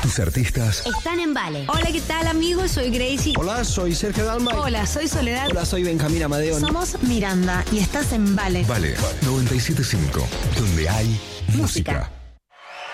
Tus artistas están en Vale. Hola, ¿qué tal, amigos? Soy Gracie. Hola, soy Sergio Dalma. Hola, soy Soledad. Hola, soy Benjamín Amadeo. Somos Miranda y estás en Vale. Vale 97.5, donde hay música.